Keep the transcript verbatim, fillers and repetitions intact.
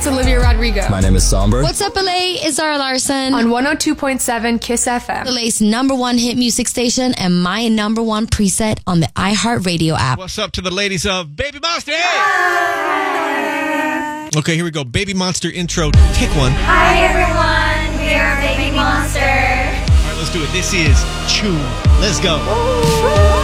it's Olivia Rodrigo. My name is Somber. What's up, L A? It's Zara Larson. On one oh two point seven Kiss F M. L A's number one hit music station and my number one preset on the iHeartRadio app. What's up to the ladies of Baby Monster? Okay, here we go. Baby Monster intro. Take one. Hi, everyone. We are Baby Monster. All right, let's do it. This is Chew. Let's go.